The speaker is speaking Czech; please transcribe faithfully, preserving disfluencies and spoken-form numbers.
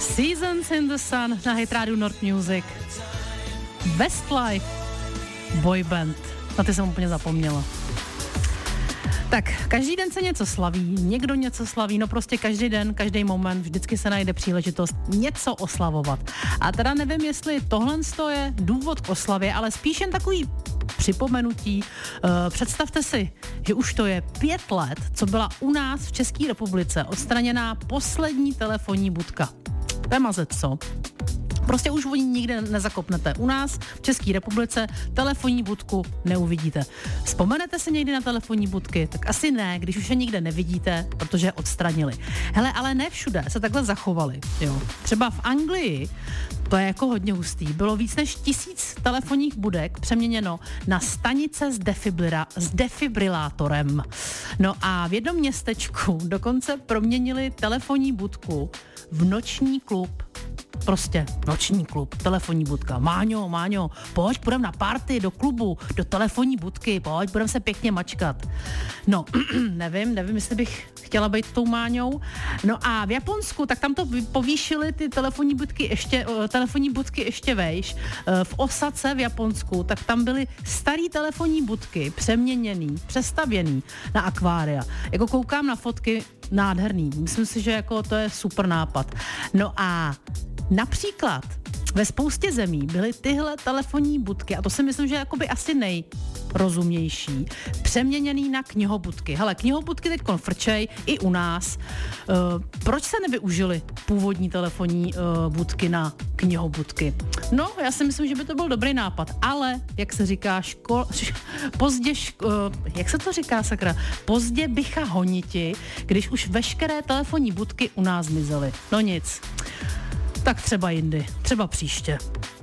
Seasons in the Sun na Hit Radio North Music. Westlife boyband. Na ty jsem úplně zapomněla. Tak, každý den se něco slaví, někdo něco slaví, no prostě každý den, každý moment, vždycky se najde příležitost něco oslavovat. A teda nevím, jestli tohle je důvod k oslavě, ale spíš jen takový připomenutí. Uh, představte si, že už to je pět let, co byla u nás v České republice odstraněná poslední telefonní budka. To je mazec, co? Prostě už oni nikde nezakopnete. U nás v České republice telefonní budku neuvidíte. Vzpomenete si někdy na telefonní budky? Tak asi ne, když už je nikde nevidíte, protože je odstranili. Hele, ale ne všude se takhle zachovali. Jo. Třeba v Anglii, to je jako hodně hustý, bylo víc než tisíc telefonních budek přeměněno na stanice s, defibrilá, s defibrilátorem. No a v jednom městečku dokonce proměnili telefonní budku v noční klub. Prostě noční klub, telefonní budka. Máňo, Máňo, pojď, půjdem na party, do klubu, do telefonní budky, pojď, budem se pěkně mačkat. No, nevím, nevím, jestli bych chtěla být tou Máňou. No a v Japonsku, tak tam to povýšili ty telefonní budky ještě, telefonní budky ještě vejš. V Osace v Japonsku, tak tam byly starý telefonní budky, přeměněný, přestavěný na akvária. Jako koukám na fotky, nádherný. Myslím si, že jako to je super nápad. No a například ve spoustě zemí byly tyhle telefonní budky, a to si myslím, že je jakoby asi nejrozumější, přeměněný na knihobudky. Hele, knihobudky teďkon frčej i u nás. Uh, proč se nevyužily původní telefonní uh, budky na knihobudky? No, já si myslím, že by to byl dobrý nápad, ale, jak se říká, škol... pozdě, šk... uh, jak se to říká, sakra? Pozdě bycha honiti, když už veškeré telefonní budky u nás zmizely. No nic. Tak třeba jindy, třeba příště.